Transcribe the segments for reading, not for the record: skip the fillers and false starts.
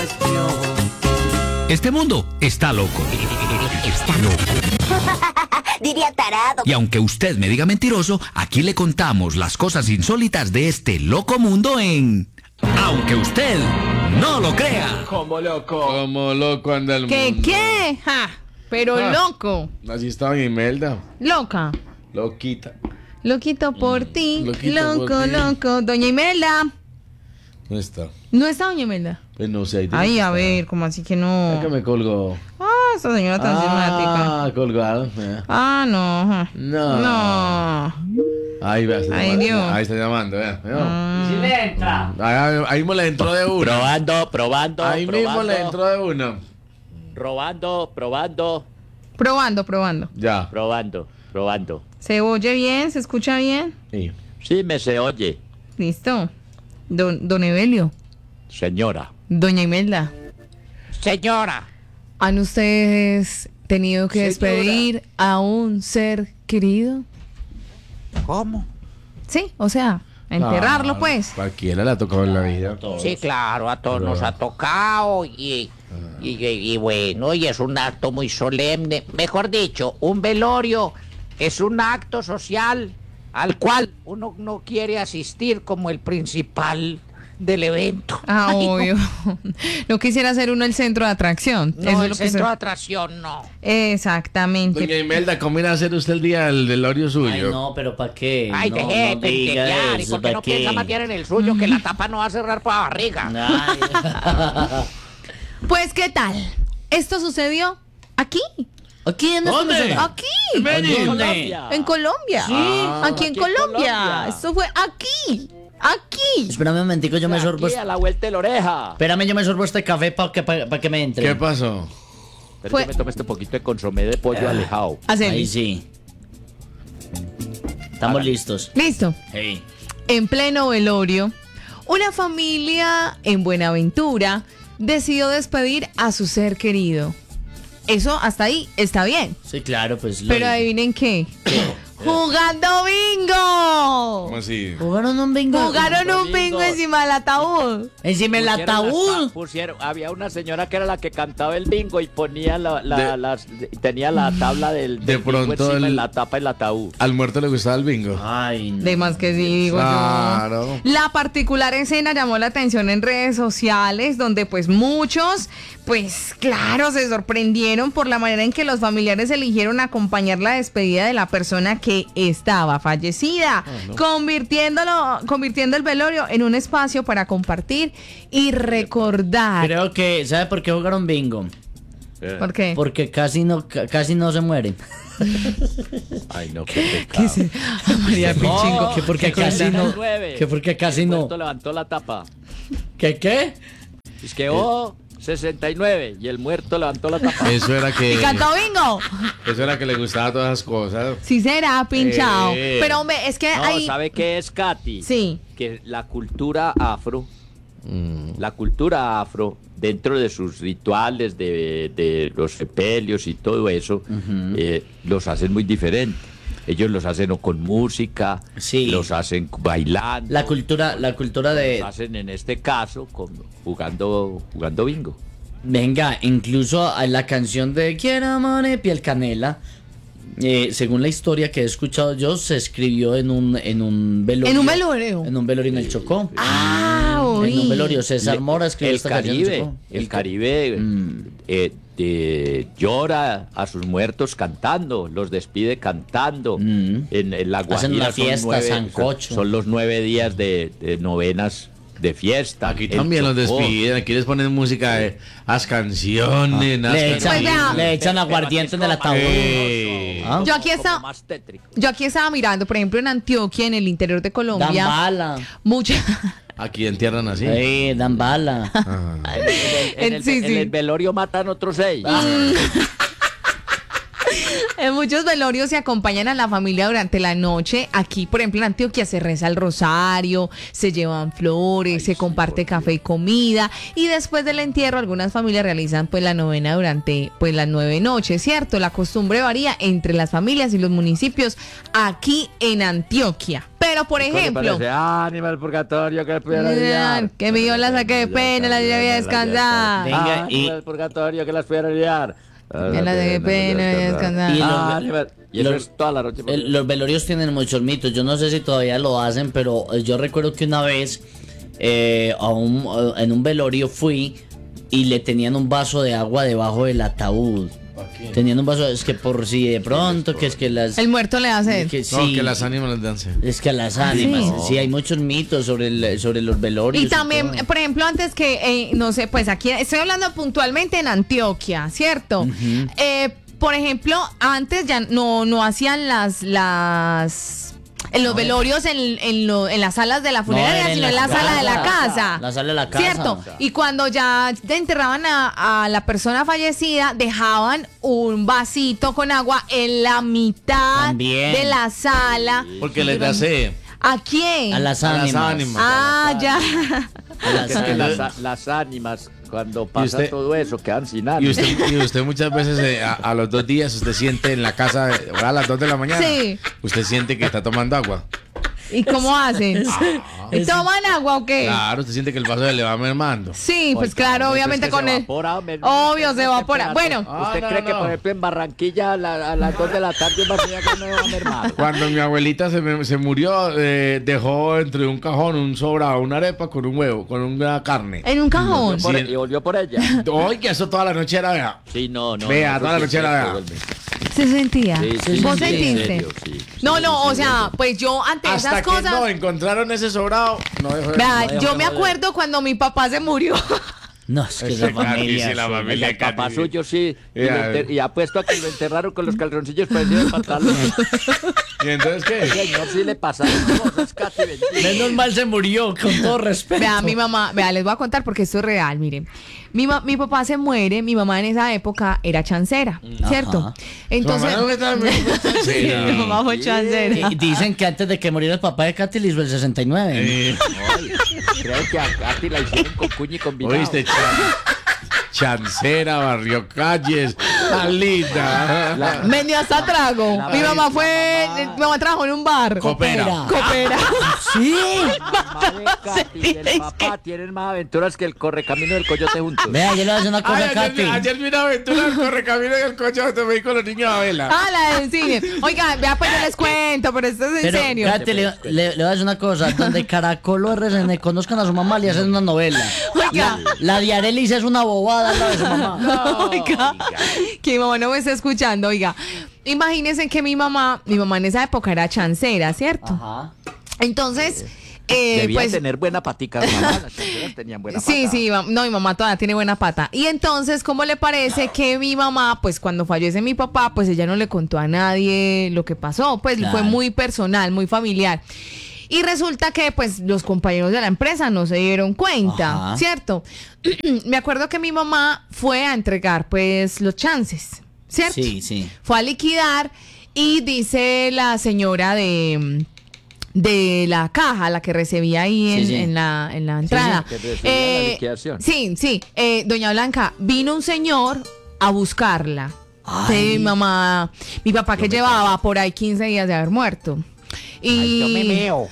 Este mundo está loco. Está loco. Diría tarado. Y aunque usted me diga mentiroso, aquí le contamos las cosas insólitas de este loco mundo en... Aunque usted no lo crea. Como loco anda el mundo. ¿Qué? Ja, pero loco. Así estaba mi Imelda. Loca. Loquita. Loquito por ti. Loquito Loco, por ti. loco. Doña Imelda. ¿Dónde está? ¿No está Doña Imelda? Pues no sé. Ay, a ver, ¿cómo así que no? Es que me colgó. Esa señora tan simpática. Colgado. No. ja. No. Ahí va. Ay, Dios. Ahí está llamando, vea. Si le entra. Ahí mismo le entró de uno. Probando. Ahí mismo le entró de uno. Probando. Probando. Ya. Probando. ¿Se oye bien? ¿Se escucha bien? Sí. Sí, me se oye, Listo. Don Evelio. señora. Doña Imelda. Señora. ¿Han ustedes tenido que Señora. despedir a un ser querido? ¿Cómo? Sí, o sea, a enterrarlo, Claro, pues. Cualquiera le ha tocado en la vida. Sí, claro, a todos nos ha tocado y bueno, y es un acto muy solemne. Mejor dicho, un velorio es un acto social al cual uno no quiere asistir como el principal del evento. Ah, Ay, no. obvio. No quisiera ser uno el centro de atracción. No, Eso es el lo que centro de se... atracción no. Exactamente. Doña Imelda, ¿cómo irá a hacer usted el día del velorio suyo? Ay, no, pero ¿para qué? Ay, no, deje no de diga pendejear, ¿y eso, por qué no ¿pa' qué? piensa más bien en el suyo? Que la tapa no va a cerrar para barriga. Ay. Pues, ¿qué tal? Esto sucedió aquí. ¿Aquí en ¿Dónde? Aquí. Medellín. Colombia. En Colombia. Aquí en aquí en Colombia. Colombia. Esto fue aquí. Espérame un momentico, yo me sorbo. Aquí a la vuelta de la oreja. Espérame, yo me sorbo este café para que me entre. ¿Qué pasó? Pero Fue- yo me tomé este poquito de consomé de pollo alejado. Hacele. Ahí sí. Estamos listos. Listo. Hey. En pleno velorio, una familia en Buenaventura decidió despedir a su ser querido. Eso hasta ahí está bien. Sí, claro, pues. Pero adivinen qué. ¡Jugando bingo! ¿Cómo así? ¿Jugaron un bingo? Jugaron un bingo encima del ataúd. Encima del ataúd. Había una señora que era la que cantaba el bingo y ponía tenía la tabla del De bingo pronto encima el- en la tapa del ataúd. ¿Al muerto le gustaba el bingo? Ay, no. De más que sí, digo yo. Claro. La particular escena llamó la atención en redes sociales, donde pues muchos, pues claro, se sorprendieron por la manera en que los familiares eligieron acompañar la despedida de la persona que estaba fallecida, convirtiendo el velorio en un espacio para compartir y recordar. Creo que, ¿sabe por qué jugaron bingo? ¿Por qué? Porque casi no se mueren. Ay, no, qué ¿Qué se- María Pichingo. Que porque que casi eran no. las 9. Que porque casi El no. muerto levantó la tapa. ¿Qué? Es que 69 y el muerto levantó la tapa. Eso era que... ¿Y cantó bingo? Eso era que le gustaba todas esas cosas. Sí será, pinchado. Pero hombre, es que No, hay... ¿sabe qué es, Katy? Sí. Que la cultura afro, dentro de sus rituales de los sepelios y todo eso, los hacen muy diferentes. Ellos los hacen o con música, Sí. los hacen bailando, La cultura de. los hacen en este caso jugando bingo. Venga, incluso a la canción de Quiero amor y piel canela, según la historia que he escuchado yo, se escribió en un velorio. ¿En un velorio? En un velorio en el Chocó. Ah, oí. En un velorio. César Mora escribió El esta canción en Caribe, Chocó. el Caribe llora a sus muertos cantando, los despide cantando. En La Hacen Guajira una fiesta, sancocho. son los 9 días de novenas de fiesta. Aquí El también los Chocó. despiden, aquí les ponen música de las canciones, las Le Pues vea. echan, le echan aguardiente en el ataúd. ¿Ah? Yo aquí Como estaba... más tétrico. Yo aquí estaba mirando, por ejemplo, en Antioquia, en el interior de Dan Colombia, bala. mucha... Aquí entierran así. Sí, dan bala. Ah. En el Sí, sí. velorio matan otros 6. En muchos velorios se acompañan a la familia durante la noche. Aquí, por ejemplo, en Antioquia se reza el rosario, se llevan flores, se comparte café y comida. Y después del entierro, algunas familias realizan pues la novena durante pues las 9 noches, ¿cierto? La costumbre varía entre las familias y los municipios aquí en Antioquia. Pero, por ejemplo... Ánima el purgatorio que pudiera liar. Que mi la saqué de pena, la voy a descansar. Venga, y- Ánima el purgatorio que las pudiera liar. Que la saqué de pena, voy a descansar. Y eso es toda la noche. Los velorios tienen muchos mitos. Yo no sé si todavía lo hacen, pero yo recuerdo que una vez en un velorio fui y le tenían un vaso de agua debajo del ataúd. Tenían un vaso, es que por si de pronto, que es que las... El muerto le hace... que, No, sí, que las ánimas les dan sed. es que a las ánimas, sí, hay muchos mitos sobre los velorios. Y también, todo. por ejemplo, antes que, no sé, pues aquí estoy hablando puntualmente en Antioquia, ¿cierto? Por ejemplo, antes ya no hacían en los velorios en las salas de la funeraria, era sino en la sala de la casa. La sala de la casa. ¿Cierto? Y cuando ya enterraban a la persona fallecida, dejaban un vasito con agua en la mitad También. de la sala. Porque les da sed. ¿A quién? A las A las ánimas. ánimas. Ah, ya. A las Es que ánimas. las ánimas, cuando pasa usted- todo eso, quedan sin Y ánimas. usted muchas veces a los 2 días usted siente en la casa, a las 2 de la mañana, Sí. usted siente que está tomando agua. ¿Y cómo hacen? ¿Y toman agua o qué? Claro, usted siente que el vaso se le va mermando. Sí, pues claro, obviamente con el... Obvio, se evapora. Bueno. ¿Usted no, cree que, no. por ejemplo, en Barranquilla a las 2 de la tarde va a ser que no va a mermar? Cuando mi abuelita se murió, dejó entre un cajón un sobrado, una arepa con un huevo, con una carne. En un cajón. Sí. Y volvió por ella. Oiga, eso toda la noche era, vea. Sí, no. Vea, toda la eso noche sí, era, eso vea. vuelve. ¿Se sentía? Sí, ¿Vos sí, en sentiste? serio, sí. No, o sea, pues yo ante Hasta esas que cosas... no encontraron ese sobrado, no dejó de... Vea, yo me acuerdo cuando mi papá se murió. No, es que Ese esa familia. Katy, sí, la sí. familia. El papá Katy. suyo sí. Ya. Y apuesto a que lo enterraron con los calzoncillos parecidos de pantalón. ¿Y entonces qué? Señor, sí le pasaron cosas, Katy, bendito. Menos mal se murió, con todo respeto. Vea, mi mamá, vea, les voy a contar porque esto es real, miren. Mi papá se muere, mi mamá en esa época era chancera, ¿cierto? Ajá. Entonces... ¿Su mamá no está- Sí, mi mamá fue chancera. Y dicen que antes de que muriera el papá de Katy le hizo el 69. Ay, creo que a Katy la hicieron con cuña y combinado. Oíste, chancera, barrio calles, tan linda. Vendió hasta trago. Mi mamá mi mamá trabajó en un bar. Copera. Copera. Sí. La mamá de Katy y el papá tienen más aventuras que el correcamino del coyote juntos. Vea, yo le voy a decir una cosa Ay, a Katy. ayer vi una aventura del correcamino en el coche donde me di con los niños a vela. Ah, la del cine. Oiga, vea, pues yo les cuento, pero esto es en Pero, serio. Katy, le voy a decir una cosa. Donde Caracol o RCN conozcan a su mamá, le hacen una novela. Oiga. La de Arelis es una bobada al lado de su mamá. Oiga, que mi mamá no me está escuchando, oiga. Imagínense que mi mamá en esa época era chancera, ¿cierto? Ajá. Entonces, Debía pues... tener buena patica, mamá. Las chanceras tenían buena pata. Sí, sí, no, mi mamá todavía tiene buena pata. Y entonces, ¿cómo le parece que mi mamá, pues cuando fallece mi papá, pues ella no le contó a nadie lo que pasó? Pues Claro. fue muy personal, muy familiar. Y resulta que pues los compañeros de la empresa no se dieron cuenta, Ajá. ¿cierto? Me acuerdo que mi mamá fue a entregar pues los chances, ¿cierto? Sí, sí. Fue a liquidar y dice la señora de la caja, la que recibía ahí Sí, sí. en la entrada. que recibía la liquidación. Sí, doña Blanca, vino un señor a buscarla. Ay. Sí, mamá, mi papá que llevaba por ahí 15 días de haber muerto. Y, Ay, yo me meo.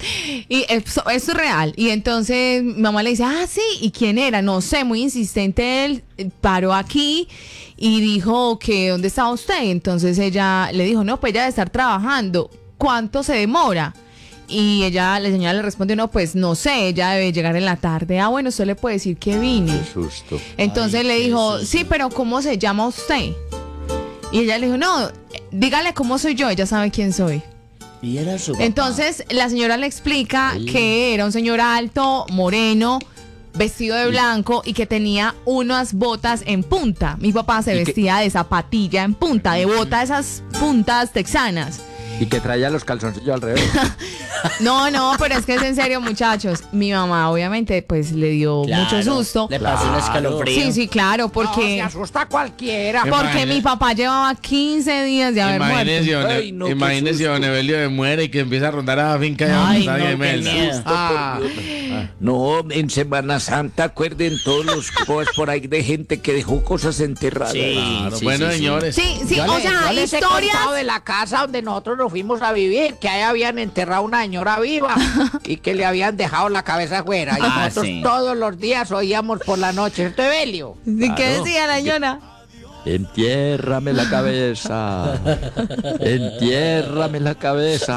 y eso es real. Y entonces mi mamá le dice, ah, sí, ¿y quién era? No sé, muy insistente él, paró aquí y dijo que ¿dónde estaba usted? Entonces ella le dijo, no, pues ella debe estar trabajando. ¿Cuánto se demora? Y la señora le respondió, no, pues no sé, ella debe llegar en la tarde. Ah, bueno, usted le puede decir que vine. Qué susto. Entonces Ay, le qué dijo, susto. sí, pero ¿cómo se llama usted? Y ella le dijo, no, dígale cómo soy yo, ella sabe quién soy. Y era su papá. Entonces la señora le explica que era un señor alto, moreno, vestido de blanco y que tenía unas botas en punta. Mi papá se ¿Y qué? vestía de zapatilla en punta, de bota esas puntas texanas. Y que traía los calzoncillos al revés. No, pero es que es en serio, muchachos. Mi mamá, obviamente, pues le dio Claro, mucho susto. Le pasó un escalofrío. Sí, claro, No, se porque, asusta cualquiera. porque mi papá llevaba 15 días de haber Imagínese, muerto. Ay, no, qué imagínese susto. don Evelio de muere y que empieza a rondar a la finca de Ay, Montaña no, de qué Melda. miedo. Ah, No, en Semana Santa acuerden todos los posts por ahí de gente que dejó cosas enterradas. Sí, claro. sí, Bueno, sí, sí. señores. Sí, Yo o les- sea, yo les he historias. contado de la casa donde nosotros nos fuimos a vivir, que ahí habían enterrado una señora viva y que le habían dejado la cabeza afuera. Y Ah, nosotros sí. todos los días oíamos por la noche, ¿esto es Evelio? ¿Qué decía la señora? Entiérrame la cabeza. Entiérrame la cabeza.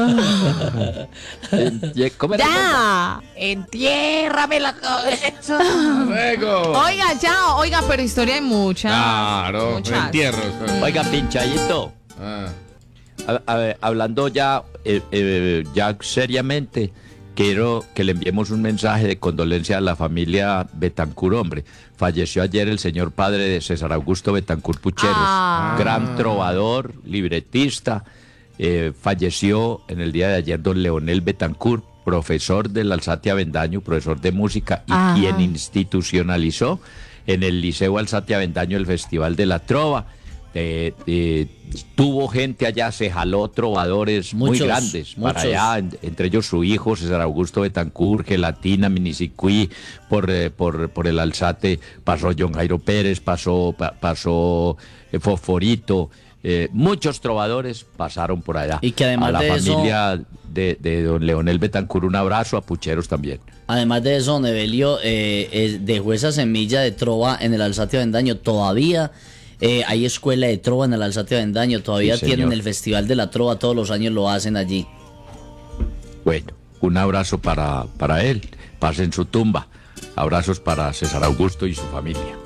¿Cómo era? ¡Ya! Entiérrame la cabeza. Luego. Oiga, chao. Oiga, pero historia hay muchas. Claro, Muchas. entierros. Oiga, pinchadito. Ah. A ver, hablando ya, ya seriamente, quiero que le enviemos un mensaje de condolencia a la familia Betancur, hombre. Falleció ayer el señor padre de César Augusto Betancur Pucheros, Ah. gran trovador, libretista. Falleció en el día de ayer don Leonel Betancur, profesor del Alzate Avendaño, profesor de música y Ah. quien institucionalizó en el Liceo Alzate Avendaño el Festival de la Trova. Tuvo gente allá, se jaló trovadores muy Muchos, grandes para muchos. allá, entre ellos su hijo César Augusto Betancur, Gelatina, Minicicuí, por el Alzate pasó John Jairo Pérez, pasó Fosforito, muchos trovadores pasaron por allá. Y que además a la de eso- familia de don Leonel Betancur un abrazo, a Pucheros también. Además de eso, don Evelio dejó esa semilla de trova en el Alzate Avendaño. Todavía hay escuela de trova en el Alzate Avendaño. Todavía Sí, tienen señor. el Festival de la Trova. Todos los años lo hacen allí. Bueno, un abrazo para él, paz en su tumba, abrazos para César Augusto y su familia.